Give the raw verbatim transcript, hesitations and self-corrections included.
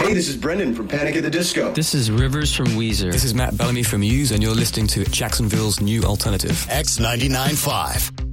Hey, this is Brendan from Panic at the Disco. This is Rivers from Weezer. This is Matt Bellamy from Muse, and you're listening to Jacksonville's New Alternative. X ninety-nine point five.